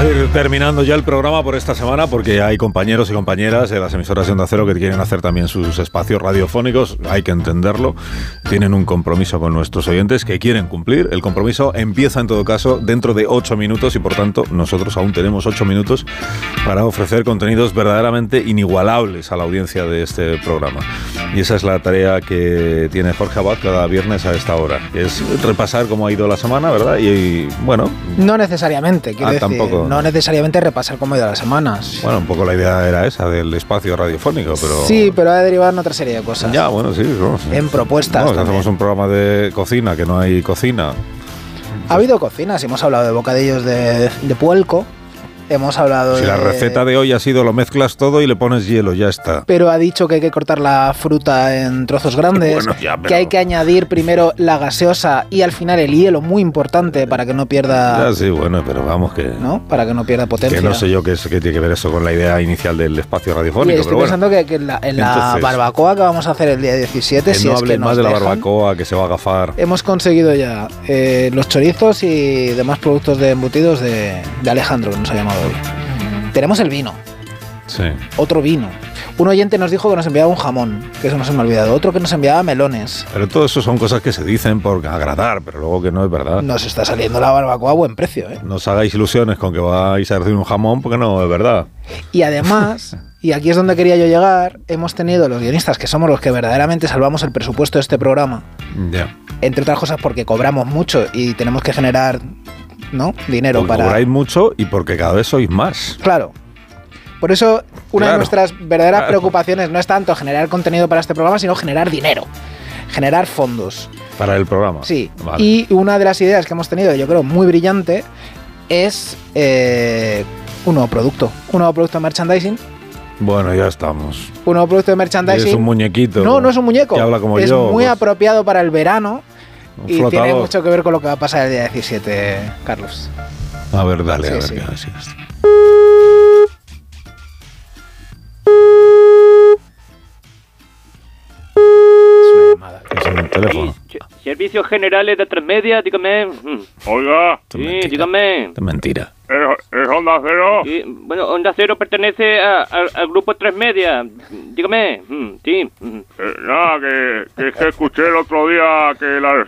a ir terminando ya el programa por esta semana porque hay compañeros y compañeras de las emisoras de Onda Cero que quieren hacer también sus espacios radiofónicos. Hay que entenderlo. Tienen un compromiso con nuestros oyentes que quieren cumplir. El compromiso empieza en todo caso dentro de 8 minutos y por tanto nosotros aún tenemos 8 minutos para ofrecer contenidos verdaderamente inigualables a la audiencia de este programa. Y esa es la tarea que tiene Jorge Abad cada viernes a esta hora. Es repasar cómo ha ido la semana, ¿verdad? Y bueno... No necesariamente, quiero decir. Tampoco. No necesariamente repasar cómo ha ido las semanas. Bueno, un poco la idea era esa, del espacio radiofónico, pero... Sí, pero ha derivado en otra serie de cosas. Ya, bueno, sí. No, sí. En propuestas no, hacemos un programa de cocina, que no hay cocina. Ha habido cocinas, hemos hablado de bocadillos de puelco. Hemos hablado si la receta de hoy ha sido lo mezclas todo y le pones hielo, ya está. Pero ha dicho que hay que cortar la fruta en trozos grandes, bueno, ya, pero... que hay que añadir primero la gaseosa y al final el hielo, muy importante para que no pierda... Ya, sí, bueno, pero vamos que... ¿No? Para que no pierda potencia. Que no sé yo qué tiene que ver eso con la idea inicial del espacio radiofónico. Y estoy pensando que en la barbacoa que vamos a hacer el día 17... Que no hable más de la barbacoa, que se va a agafar. Hemos conseguido ya los chorizos y demás productos de embutidos de Alejandro, que nos ha llamado hoy. Tenemos el vino. Sí. Otro vino. Un oyente nos dijo que nos enviaba un jamón, que eso no se me ha olvidado. Otro que nos enviaba melones. Pero todo eso son cosas que se dicen por agradar, pero luego que no es verdad. Nos está saliendo la barbacoa a buen precio, ¿eh? No os hagáis ilusiones con que vais a recibir un jamón, porque no es verdad. Y además, y aquí es donde quería yo llegar, hemos tenido los guionistas, que somos los que verdaderamente salvamos el presupuesto de este programa. Ya. Entre otras cosas porque cobramos mucho y tenemos que generar... ¿no? Dinero porque para... cobráis mucho y porque cada vez sois más. Claro. Por eso, una de nuestras verdaderas preocupaciones no es tanto generar contenido para este programa, sino generar dinero, generar fondos. Para el programa. Sí. Vale. Y una de las ideas que hemos tenido, yo creo, muy brillante, es un nuevo producto de merchandising. Bueno, ya estamos. Un nuevo producto de merchandising. Es un muñequito. No, no es un muñeco. Que habla como es yo. muy apropiado para el verano. Y flotador. tiene mucho que ver con lo que va a pasar el día 17, Carlos. A ver, dale, sí, a ver sí. qué haces. Es una llamada. Es un teléfono. Sí, servicios generales de Tres Media, dígame. Oiga, Esto Sí, es mentira. dígame. Esto es mentira. ¿es Onda Cero? Sí, bueno, Onda Cero pertenece al grupo Tres Media. Dígame. Sí. Nada, que es que escuché el otro día que